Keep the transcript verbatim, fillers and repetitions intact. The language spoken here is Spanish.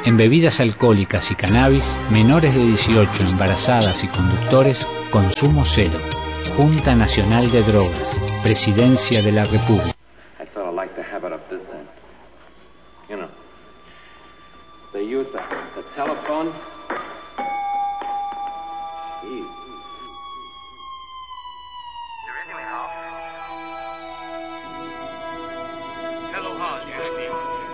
En bebidas alcohólicas y cannabis, menores de dieciocho, embarazadas y conductores, consumo cero. Junta Nacional de Drogas, Presidencia de la República. I sort of like the habit of this, you know, they use the, the telephone